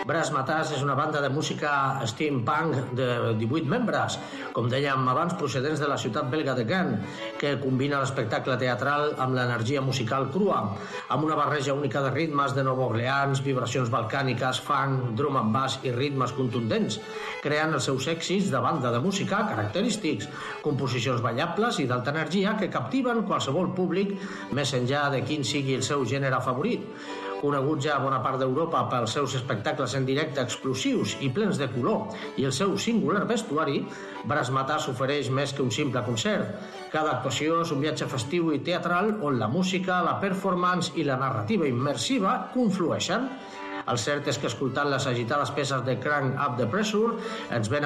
Brass és una banda de música steampunk de 18 membres, com dèiem abans, procedents de la ciutat belga de Gand, que combina l'espectacle teatral amb l'energia musical crua, amb una barreja única de ritmes de Nova Orleans, vibracions balcàniques, funk, drum and bass i ritmes contundents, creant els seus èxits de banda de música característics, composicions ballables i d'alta energia que captiven qualsevol públic més enllà de quin sigui el seu gènere favorit. Conegut ja a bona part d'Europa pels seus espectacles en directe explosius i plens de color i el seu singular vestuari, Brass ofereix més que un simple concert. Cada actuació és un viatge festiu i teatral on la música, la performance i la narrativa immersiva conflueixen. El cert és que escoltant les agitades peces de Crank Up the Pressure ens ven